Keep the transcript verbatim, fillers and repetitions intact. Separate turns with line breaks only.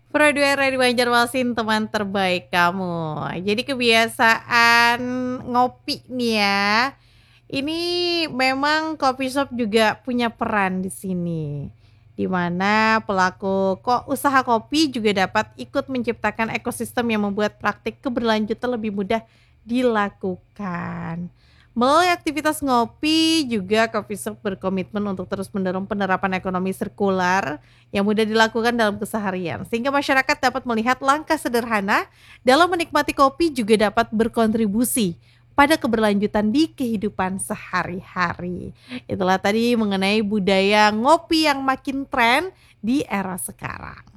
Produer dari Banjarmasin, teman terbaik kamu. Jadi kebiasaan ngopi nih ya, ini memang coffee shop juga punya peran di sini. Di mana pelaku kok usaha kopi juga dapat ikut menciptakan ekosistem yang membuat praktik keberlanjutan lebih mudah dilakukan. Melalui aktivitas ngopi, juga coffee shop berkomitmen untuk terus mendorong penerapan ekonomi sirkular yang mudah dilakukan dalam keseharian. Sehingga masyarakat dapat melihat langkah sederhana dalam menikmati kopi juga dapat berkontribusi pada keberlanjutan di kehidupan sehari-hari. Itulah tadi mengenai budaya ngopi yang makin tren di era sekarang.